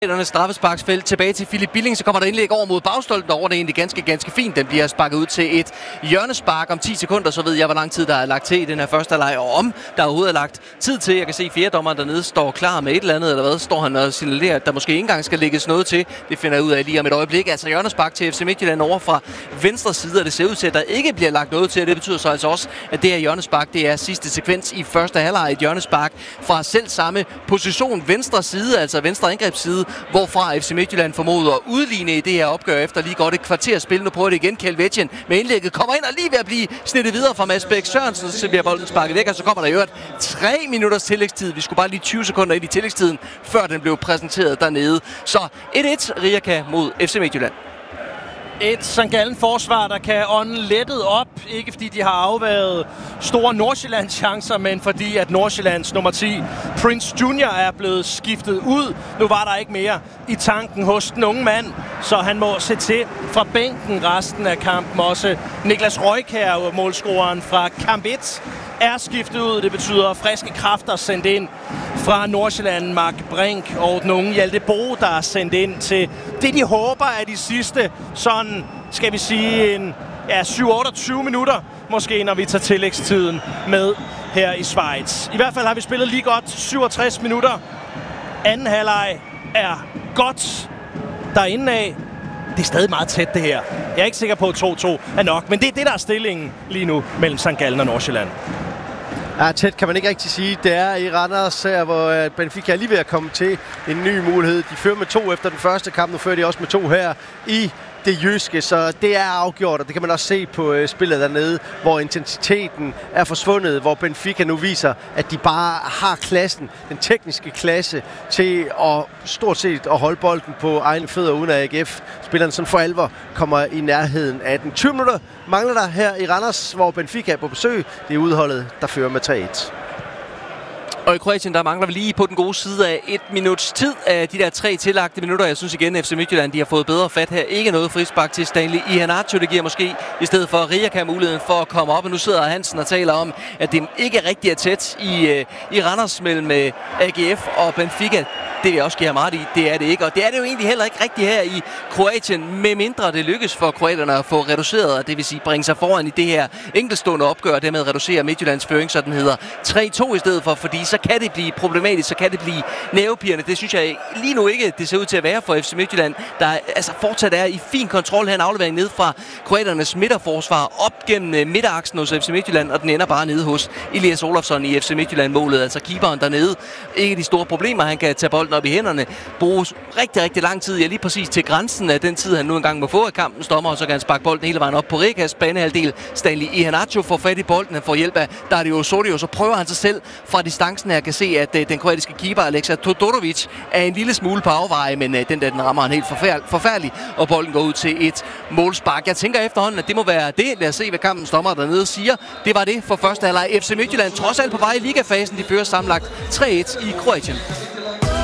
Straffesparksfelt tilbage til Philip Billing, så kommer der indlæg over mod bagstolpen, over det egentlig ganske fint. Den bliver sparket ud til et hjørnespark om 10 sekunder, så ved jeg, hvor lang tid der er lagt til i den her første halvleg, og om der overhovedet er lagt tid til. Jeg kan se fjerdommeren dernede står klar med et eller andet, eller hvad, står han og signalerer, at der måske ikke engang skal lægges noget til. Det finder jeg ud af lige om et øjeblik. Altså hjørnespark til FC Midtjylland over fra venstre side, og det ser ud til, at der ikke bliver lagt noget til, og det betyder så altså også, at det her hjørnespark, det er sidste sekvens i første halvleg. Et hjørnespark fra selv samme position, venstre side, altså venstre angrebsside, hvorfra FC Midtjylland formoder at udligne i det her opgør efter lige godt et kvarter spil. Nu prøver det igen. Kjeld med indlægget kommer ind og lige ved at blive snittet videre fra Mads Bæk Sørensen, så bliver bolden sparket væk, og så kommer der i øvrigt 3 minutters tillægstid. Vi skulle bare lige 20 sekunder ind i tillægstiden, før den blev præsenteret dernede. Så 1-1 Rijeka mod FC Midtjylland. Et St. Gallen forsvar, der kan ånde lettet op. Ikke fordi de har afværet store Nordsjællands chancer, men fordi at Nordsjællands nummer 10, Prince Junior, er blevet skiftet ud. Nu var der ikke mere i tanken hos den unge mand, så han må se til fra bænken resten af kampen. Også Niklas Røjkjær, målscoreren fra kamp 1, er skiftet ud. Det betyder friske kræfter sendt ind fra Nordsjælland. Mark Brink og den unge Hjalte Bo, der er sendt ind til det, de håber er de sidste, sådan skal vi sige, 7-28 minutter, måske når vi tager tillægstiden med her i Schweiz. I hvert fald har vi spillet lige godt 67 minutter. Anden halvleg er godt derinde af. Det er stadig meget tæt, det her. Jeg er ikke sikker på, at 2-2 er nok, men det er det, der er stillingen lige nu mellem St. Gallen og Nordsjælland. Ja, tæt kan man ikke rigtig sige. Det er i Randers her, hvor Benfica er lige ved at komme til en ny mulighed. De fører med 2 efter den første kamp, nu fører de også med 2 her i det jyske, så det er afgjort, og det kan man også se på spillet dernede, hvor intensiteten er forsvundet, hvor Benfica nu viser, at de bare har klassen, den tekniske klasse til at stort set at holde bolden på egne fødder, uden at AGF-spillerne sådan for alvor kommer i nærheden af den. 20 minutter mangler der her i Randers, hvor Benfica er på besøg. Det er udholdet, der fører med 3-1. Og i Kroatien, der mangler vi lige på den gode side af 1 minuts tid af de der 3 tillagte minutter. Jeg synes igen, FC Midtjylland, de har fået bedre fat her. Ikke noget frispark til Stanley Iheanacho. Det giver måske i stedet for Rijeka muligheden for at komme op. Og nu sidder Hansen og taler om, at det ikke rigtig er tæt i Randers mellem AGF og Benfica. Det vil jeg også give ham ret i. Det er det ikke. Og det er det jo egentlig heller ikke rigtigt her i Kroatien, med mindre det lykkes for kroaterne at få reduceret, og det vil sige bringe sig foran i det her enkeltstående opgør, og dermed reducere Midtjyllands føring, så den hedder 3-2 i stedet for, fordi så kan det blive problematisk, så kan det blive nervepirrende. Det synes jeg lige nu ikke, det ser ud til at være for FC Midtjylland, der altså fortsat er i fin kontrol her, en aflevering ned fra kroaternes midterforsvar op gennem midteraksen hos FC Midtjylland, og den ender bare nede hos Elias Olofsson i FC Midtjylland-målet, altså keeperen dernede. Ikke de store problemer, han kan tage bolden op i hænderne, bruges rigtig lang tid, lige præcis til grænsen af den tid, han nu engang må få af kampens dommer, og så kan han sparke bolden hele vejen op på Rijekas banehalvdel. Stanley Iheanacho får fat i bolden, han får hjælp af Dario Sorio, så prøver han sig selv fra distancen her. Kan se, at den kroatiske keeper Alexa Todorovic er en lille smule på afveje, men den rammer han helt forfærdelig, og bolden går ud til et målspark. Jeg tænker efterhånden, at det må være det. Lad os se, hvad kampens dommer dernede siger. Det var det for første halvleg. FC Midtjylland trods alt på vej i ligafasen. De fører sammenlagt 3-1 i Kroatien.